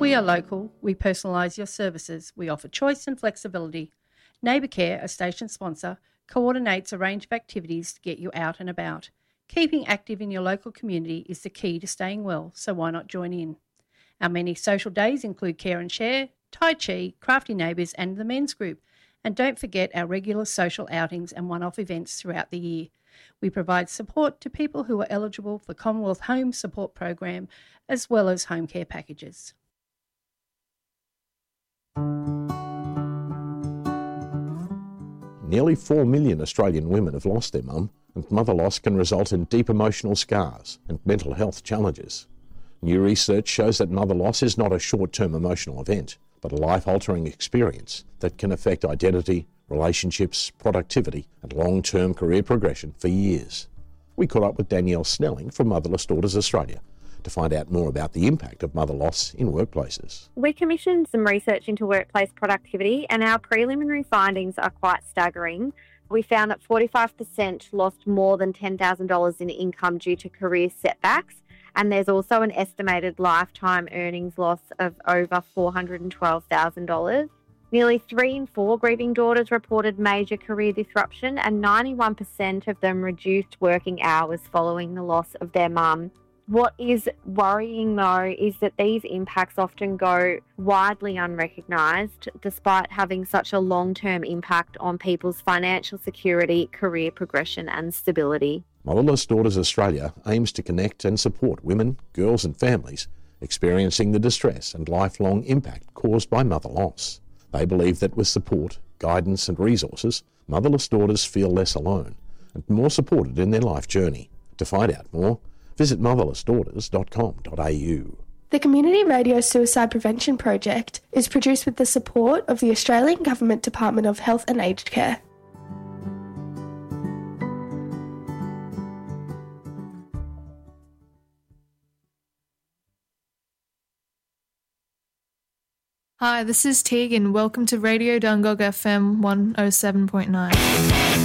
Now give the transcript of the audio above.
We are local, we personalise your services, we offer choice and flexibility. Neighbour Care, a station sponsor, coordinates a range of activities to get you out and about. Keeping active in your local community is the key to staying well, so why not join in? Our many social days include Care and Share, Tai Chi, Crafty Neighbours and the Men's Group. And don't forget our regular social outings and one-off events throughout the year. We provide support to people who are eligible for Commonwealth Home Support Program as well as home care packages. Nearly 4 million Australian women have lost their mum, and mother loss can result in deep emotional scars and mental health challenges. New research shows that mother loss is not a short-term emotional event, but a life-altering experience that can affect identity, relationships, productivity and long-term career progression for years. We caught up with Danielle Snelling from Motherless Daughters Australia to find out more about the impact of mother loss in workplaces. We commissioned some research into workplace productivity and our preliminary findings are quite staggering. We found that 45% lost more than $10,000 in income due to career setbacks, and there's also an estimated lifetime earnings loss of over $412,000. Nearly 3 in 4 grieving daughters reported major career disruption, and 91% of them reduced working hours following the loss of their mum. What is worrying, though, is that these impacts often go widely unrecognised, despite having such a long-term impact on people's financial security, career progression and stability. Motherless Daughters Australia aims to connect and support women, girls and families experiencing the distress and lifelong impact caused by mother loss. They believe that with support, guidance and resources, motherless daughters feel less alone and more supported in their life journey. To find out more, visit motherlessdaughters.com.au. The Community Radio Suicide Prevention Project is produced with the support of the Australian Government Department of Health and Aged Care. Hi, this is Teagan. Welcome to Radio Dungog FM 107.9.